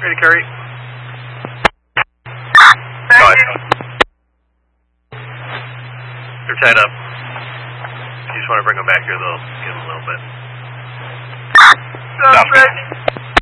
Ready to carry. Go ahead. They're tied up. If you just want to bring them back here, they'll get them a little bit. Sounds good.